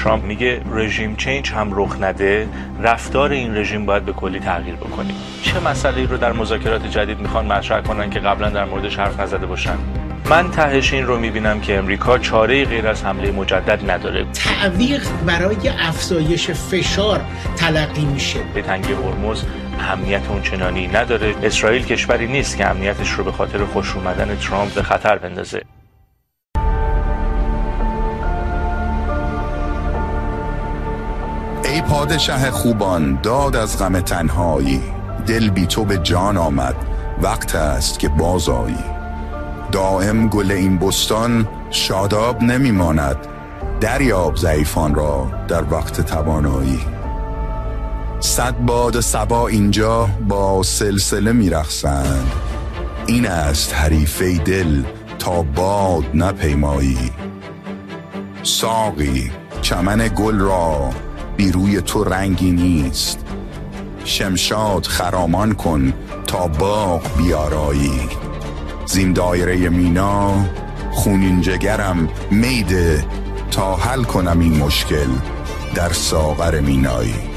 ترامپ میگه رژیم چینج هم رخ نده، رفتار این رژیم باید به کلی تغییر بکنه. چه مسئله‌ای رو در مذاکرات جدید میخوان مطرح کنن که قبلا در موردش حرف نزده باشن؟ من تهش این رو میبینم که امریکا چاره‌ای غیر از حمله مجدد نداره. تعویق برای افزایش فشار تلقی میشه. به تنگی هرمز اهمیت اونچنانی نداره. اسرائیل کشوری نیست که امنیتش رو به خاطر خوش اومدن ترامپ به خطر بندازه. ای پادشه خوبان، داد از غم تنهایی، دل بی تو به جان آمد، وقت است که باز آیی. دائم گل این بستان شاداب نمی ماند، دریاب ضعیفان را در وقت توانایی. صد باد صبا اینجا با سلسله می رقصند، این است حریفه دل تا باد نپیمایی. ساقی چمن گل را بی روی تو رنگی نیست، شمشاد خرامان کن تا باغ بیارایی. زین دایره مینا خونین جگرم میده تا حل کنم این مشکل در ساغر مینایی.